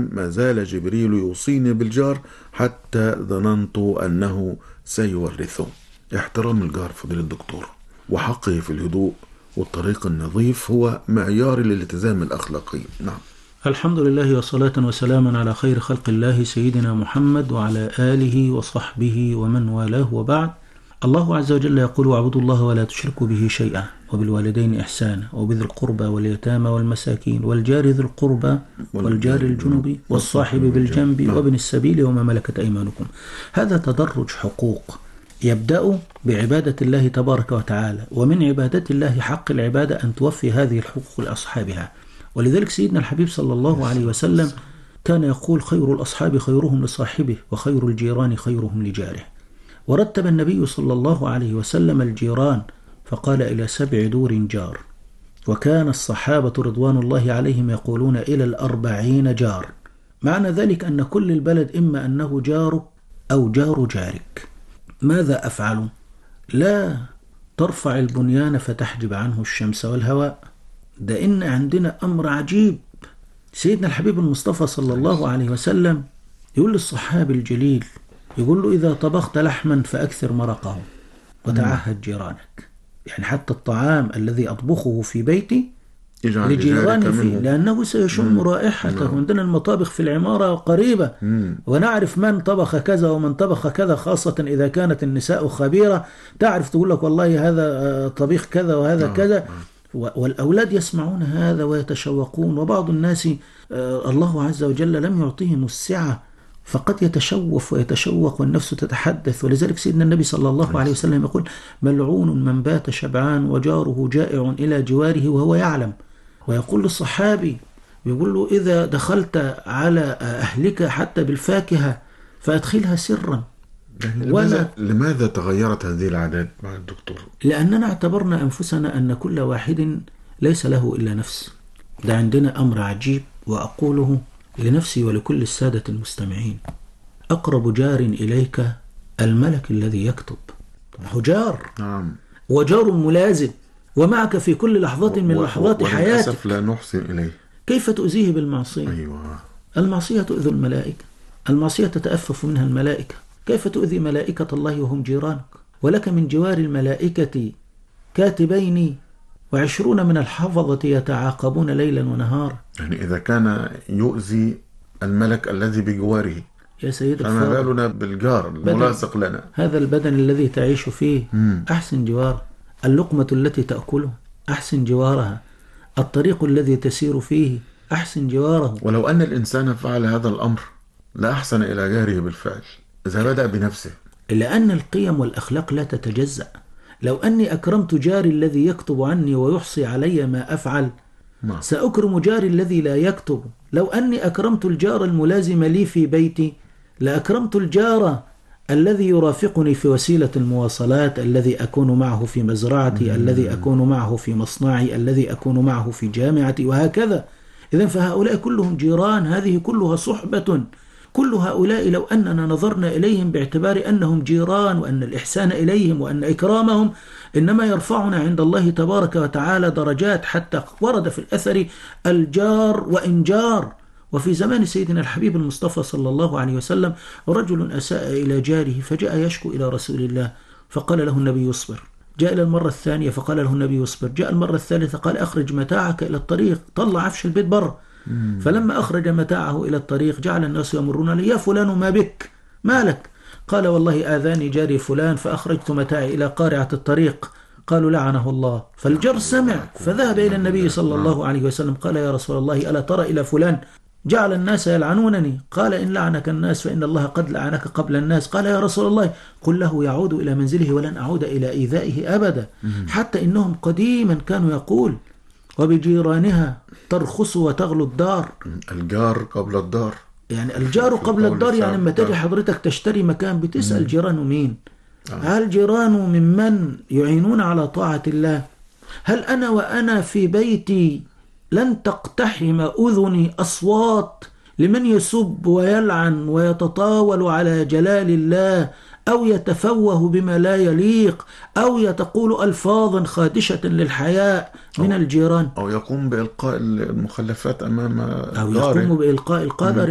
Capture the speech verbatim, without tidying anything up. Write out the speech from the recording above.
ما زال جبريل يوصيني بالجار حتى ظننت أنه سيورثه. احترام الجار فضيلة الدكتور وحقه في الهدوء والطريق النظيف هو معيار الالتزام الأخلاقي. نعم. الحمد لله وصلاة وسلاما على خير خلق الله سيدنا محمد وعلى آله وصحبه ومن والاه، وبعد. الله عز وجل يقول: واعبدوا الله ولا تشركوا به شيئا وبالوالدين إحسانا وبذي القربى واليتامى والمساكين والجار ذي القربى والجار الجنب والصاحب بالجنب وابن السبيل وما ملكت أيمانكم. هذا تدرج حقوق يبدأ بعبادة الله تبارك وتعالى، ومن عبادة الله حق العبادة أن توفي هذه الحقوق لأصحابها. ولذلك سيدنا الحبيب صلى الله عليه وسلم كان يقول: خير الأصحاب خيرهم لصاحبه وخير الجيران خيرهم لجاره. ورتب النبي صلى الله عليه وسلم الجيران فقال: إلى سبع دور جار. وكان الصحابة رضوان الله عليهم يقولون: إلى الأربعين جار. معنى ذلك أن كل البلد إما أنه جارك أو جار جارك. ماذا أفعل؟ لا ترفع البنيان فتحجب عنه الشمس والهواء. ده إن عندنا أمر عجيب. سيدنا الحبيب المصطفى صلى الله عليه وسلم يقول للصحابي الجليل، يقول له: إذا طبخت لحما فأكثر مرقه وتعهد جيرانك. يعني حتى الطعام الذي أطبخه في بيتي لجيراني فيه، لأنه سيشم رائحته. عندنا المطابخ في العمارة قريبة، مم. ونعرف من طبخ كذا ومن طبخ كذا، خاصة إذا كانت النساء خبيرة تعرف تقول لك: والله هذا طبيخ كذا وهذا آه. كذا. والأولاد يسمعون هذا ويتشوقون. وبعض الناس الله عز وجل لم يعطيهم السعة، فقد يتشوف ويتشوق والنفس تتحدث. ولذلك سيدنا النبي صلى الله عليه وسلم يقول: ملعون من بات شبعان وجاره جائع إلى جواره وهو يعلم. ويقول للصحابي، يقول له: إذا دخلت على أهلك حتى بالفاكهة فأدخلها سرا. يعني ولا لماذا تغيرت هذه العادات مع الدكتور؟ لأننا اعتبرنا أنفسنا أن كل واحد ليس له إلا نفس. ده عندنا أمر عجيب، وأقوله لنفسي ولكل السادة المستمعين: أقرب جار إليك الملك الذي يكتب. هو جار، نعم، وجار ملازم ومعك في كل لحظة من لحظات حياتك. وللأسف لا نحسن إليه. كيف تؤذيه بالمعصية؟ أيوة. المعصية تؤذي الملائكة، المعصية تتأفف منها الملائكة. كيف تؤذي ملائكة الله وهم جيرانك؟ ولك من جوار الملائكة كاتبين وعشرون من الحفظة يتعاقبون ليلا ونهارا. يعني إذا كان يؤذي الملك الذي بجواره، يا سيد فما بالنا بالجار الملاصق لنا؟ هذا البدن الذي تعيش فيه، مم. أحسن جواره. اللقمة التي تأكله أحسن جوارها. الطريق الذي تسير فيه أحسن جواره. ولو أن الإنسان فعل هذا الأمر لا أحسن إلى جاره بالفعل إذا بدأ بنفسه. لأن القيم والأخلاق لا تتجزأ. لو أني أكرمت جاري الذي يكتب عني ويحصي علي ما أفعل، ما. سأكرم جاري الذي لا يكتب. لو أني أكرمت الجار الملازم لي في بيتي، لأكرمت الجار الذي يرافقني في وسيلة المواصلات، الذي أكون معه في مزرعتي، مم. الذي أكون معه في مصنعي، الذي أكون معه في جامعتي، وهكذا. إذن فهؤلاء كلهم جيران، هذه كلها صحبة. كل هؤلاء لو أننا نظرنا إليهم باعتبار أنهم جيران، وأن الإحسان إليهم وأن إكرامهم إنما يرفعنا عند الله تبارك وتعالى درجات، حتى ورد في الأثر: الجار وإن جار. وفي زمان سيدنا الحبيب المصطفى صلى الله عليه وسلم رجل أساء إلى جاره فجاء يشكو إلى رسول الله، فقال له النبي: اصبر. جاء إلى المرة الثانية فقال له النبي: اصبر. جاء المرة الثالثة قال: أخرج متاعك إلى الطريق، طلع عفش البيت بره. فلما أخرج متاعه إلى الطريق جعل الناس يمرون عليه: يا فلان ما بك؟ ما لك؟ قال: والله آذاني جاري فلان فأخرجت متاعي إلى قارعة الطريق. قالوا: لعنه الله. فالجار سمع فذهب إلى النبي صلى الله عليه وسلم قال: يا رسول الله، ألا ترى إلى فلان جعل الناس يلعنونني؟ قال: إن لعنك الناس فإن الله قد لعنك قبل الناس. قال: يا رسول الله، قل له يعود إلى منزله ولن أعود إلى إيذائه أبدا. حتى إنهم قديما كانوا يقول: وبجيرانها ترخص وتغلو الدار. الجار قبل الدار، يعني الجار قبل الدار. يعني لما تجي حضرتك تشتري مكان بتسأل جيرانه مين؟ آه. هل جيرانه ممن يعينون على طاعة الله؟ هل أنا وأنا في بيتي لن تقتحم أذني أصوات لمن يسب ويلعن ويتطاول على جلال الله، أو يتفوه بما لا يليق، أو يتقول ألفاظا خادشة للحياء من الجيران، أو يقوم بإلقاء المخلفات أمام أو يقوم بإلقاء القدر